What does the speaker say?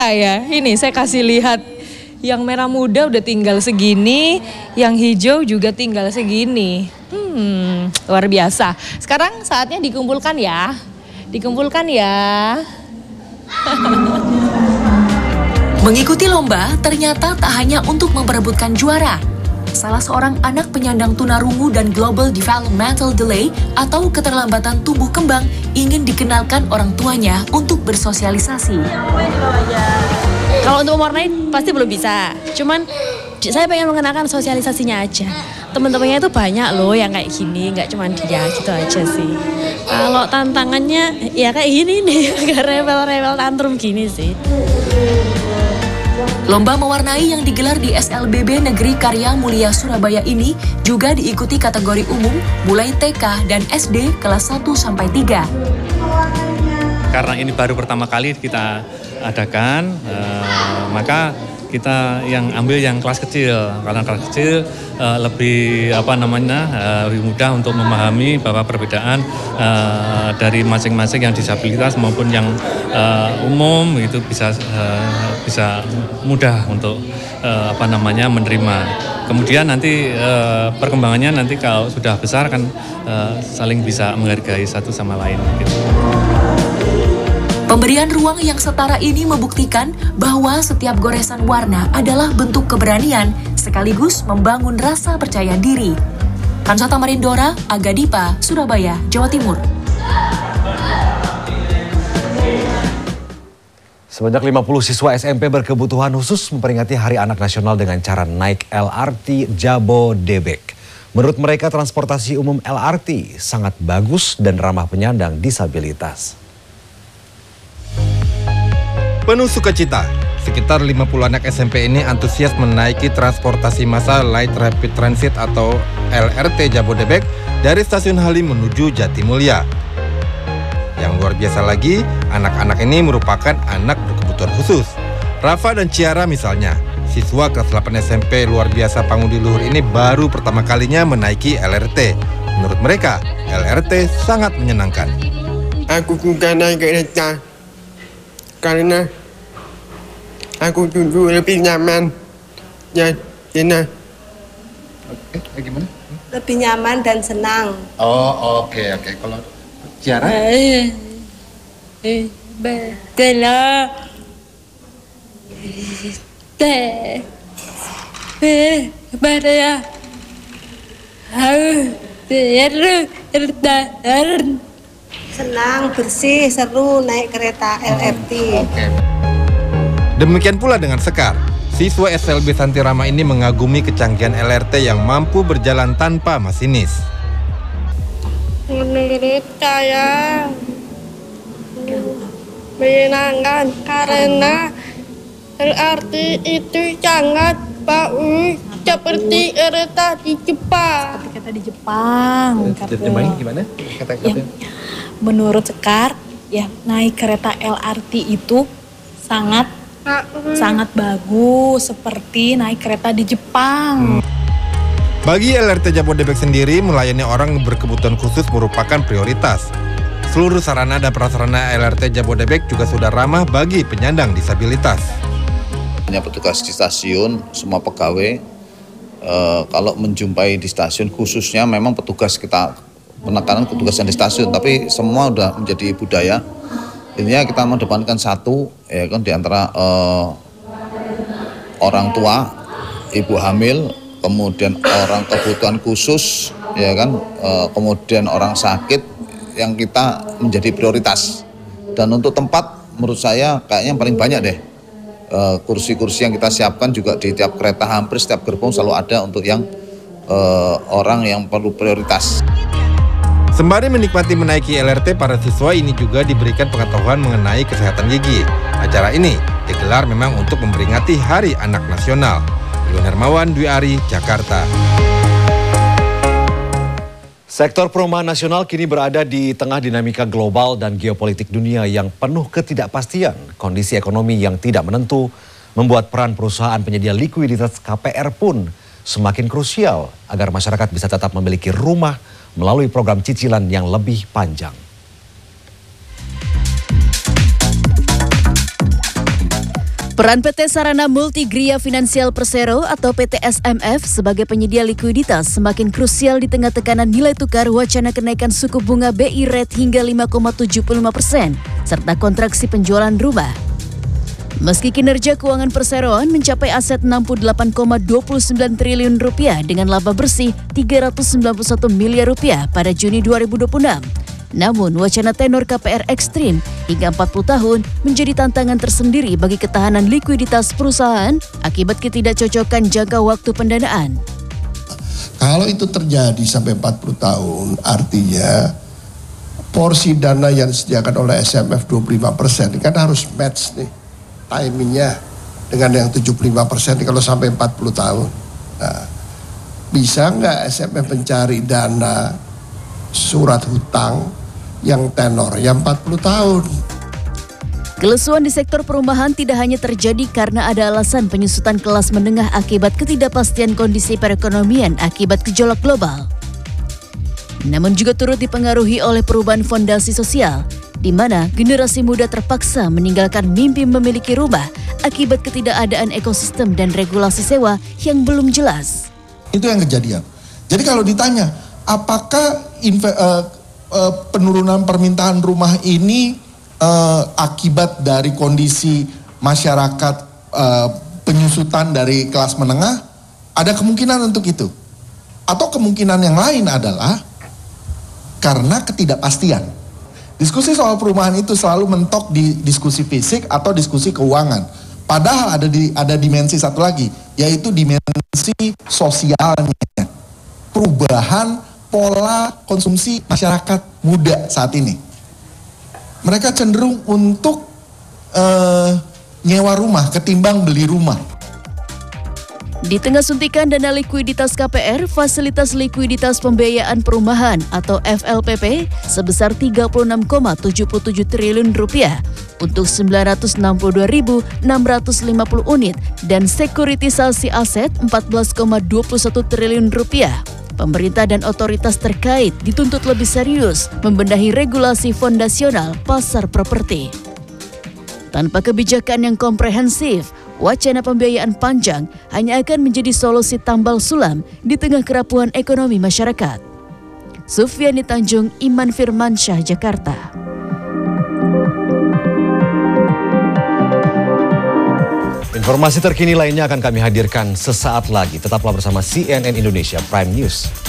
Ya, ini saya kasih lihat yang merah muda udah tinggal segini, yang hijau juga tinggal segini. Luar biasa. Sekarang saatnya dikumpulkan ya. Dikumpulkan ya. Mengikuti lomba ternyata tak hanya untuk memperebutkan juara. Salah seorang anak penyandang tunarungu dan Global Developmental Delay atau keterlambatan tumbuh kembang ingin dikenalkan orang tuanya untuk bersosialisasi. Kalau untuk mewarnai pasti belum bisa. Cuman saya pengen mengenalkan sosialisasinya aja. Teman-temannya itu banyak loh yang kayak gini, nggak cuma dia gitu aja sih. Kalau tantangannya ya kayak gini nih, agak rebel-rebel tantrum gini sih. Lomba mewarnai yang digelar di SLBB Negeri Karya Mulia Surabaya ini juga diikuti kategori umum mulai TK dan SD kelas 1 sampai 3. Karena ini baru pertama kali kita adakan, maka kita yang ambil yang kelas kecil. Karena kelas kecil lebih lebih mudah untuk memahami bahwa perbedaan dari masing-masing yang disabilitas maupun yang umum itu bisa mudah untuk menerima. Kemudian nanti perkembangannya nanti kalau sudah besar kan saling bisa menghargai satu sama lain gitu. Pemberian ruang yang setara ini membuktikan bahwa setiap goresan warna adalah bentuk keberanian sekaligus membangun rasa percaya diri. Kansata Marindora, Aga Dipa, Surabaya, Jawa Timur. Sebanyak 50 siswa SMP berkebutuhan khusus memperingati Hari Anak Nasional dengan cara naik LRT Jabodebek. Menurut mereka transportasi umum LRT sangat bagus dan ramah penyandang disabilitas. Penuh sukacita, sekitar 50 anak SMP ini antusias menaiki transportasi massal Light Rapid Transit atau LRT Jabodebek dari Stasiun Halim menuju Jatimulya. Yang luar biasa lagi, anak-anak ini merupakan anak berkebutuhan khusus. Rafa dan Ciara misalnya, siswa kelas 8 SMP luar biasa Pangudi Luhur ini baru pertama kalinya menaiki LRT. Menurut mereka, LRT sangat menyenangkan. Aku juga naik kereta karena aku duduk lebih nyaman. Ya, gimana? Gimana? Lebih nyaman dan senang. Oh, oke. Kalau Ciara? Senang, bersih, seru naik kereta LRT. Oke. Demikian pula dengan Sekar. Siswa SLB Santirama ini mengagumi kecanggihan LRT yang mampu berjalan tanpa masinis. Menurut saya menyenangkan karena LRT itu sangat bagus seperti kereta di Jepang. Seperti kereta di Jepang. Gimana? Ya, menurut Sekar, ya naik kereta LRT itu sangat bagus seperti naik kereta di Jepang. Bagi LRT Jabodebek sendiri, melayani orang berkebutuhan khusus merupakan prioritas. Seluruh sarana dan prasarana LRT Jabodebek juga sudah ramah bagi penyandang disabilitas. Hanya petugas di stasiun, semua pegawai, kalau menjumpai di stasiun khususnya memang petugas kita, penekanan petugas yang di stasiun, tapi semua sudah menjadi budaya. Intinya kita mengedepankan satu, ya kan, di antara orang tua, ibu hamil, kemudian orang kebutuhan khusus, ya kan, kemudian orang sakit yang kita menjadi prioritas. Dan untuk tempat, menurut saya kayaknya yang paling banyak deh. Kursi-kursi yang kita siapkan juga di tiap kereta, hampir setiap gerbong selalu ada untuk yang orang yang perlu prioritas. Sembari menikmati menaiki LRT, para siswa ini juga diberikan pengetahuan mengenai kesehatan gigi. Acara ini digelar memang untuk memperingati Hari Anak Nasional. Iwan Hermawan, Dwi Ari, Jakarta. Sektor perumahan nasional kini berada di tengah dinamika global dan geopolitik dunia yang penuh ketidakpastian. Kondisi ekonomi yang tidak menentu membuat peran perusahaan penyedia likuiditas KPR pun semakin krusial agar masyarakat bisa tetap memiliki rumah melalui program cicilan yang lebih panjang. Peran PT Sarana Multigria Finansial Persero atau PT SMF sebagai penyedia likuiditas semakin krusial di tengah tekanan nilai tukar wacana kenaikan suku bunga BI rate hingga 5,75% serta kontraksi penjualan rumah. Meski kinerja keuangan perseroan mencapai aset 68,29 triliun rupiah dengan laba bersih 391 miliar rupiah pada Juni 2026. Namun, wacana tenor KPR ekstrim hingga 40 tahun menjadi tantangan tersendiri bagi ketahanan likuiditas perusahaan akibat ketidakcocokan jangka waktu pendanaan. Kalau itu terjadi sampai 40 tahun, artinya porsi dana yang disediakan oleh SMF 25% kan harus match nih timingnya dengan yang 75% kalau sampai 40 tahun. Nah, bisa nggak SMF mencari dana surat hutang yang tenor yang 40 tahun. Kelesuan di sektor perumahan tidak hanya terjadi karena ada alasan penyusutan kelas menengah akibat ketidakpastian kondisi perekonomian akibat gejolak global. Namun juga turut dipengaruhi oleh perubahan fondasi sosial, di mana generasi muda terpaksa meninggalkan mimpi memiliki rumah akibat ketidakadaan ekosistem dan regulasi sewa yang belum jelas. Itu yang kejadian. Jadi kalau ditanya, apakah penurunan permintaan rumah ini akibat dari kondisi masyarakat penyusutan dari kelas menengah? Ada kemungkinan untuk itu. Atau kemungkinan yang lain adalah karena ketidakpastian. Diskusi soal perumahan itu selalu mentok di diskusi fisik atau diskusi keuangan. Padahal ada dimensi satu lagi, yaitu dimensi sosialnya. Perubahan pola konsumsi masyarakat muda saat ini. Mereka cenderung untuk nyewa rumah ketimbang beli rumah. Di tengah suntikan dana likuiditas KPR, fasilitas likuiditas pembiayaan perumahan atau FLPP sebesar 36,77 triliun rupiah untuk 962.650 unit dan sekuritisasi aset 14,21 triliun rupiah. Pemerintah dan otoritas terkait dituntut lebih serius membenahi regulasi fondasional pasar properti. Tanpa kebijakan yang komprehensif, wacana pembiayaan panjang hanya akan menjadi solusi tambal sulam di tengah kerapuhan ekonomi masyarakat. Sufiani Tanjung, Iman Firmansyah, Jakarta. Informasi terkini lainnya akan kami hadirkan sesaat lagi. Tetaplah bersama CNN Indonesia Prime News.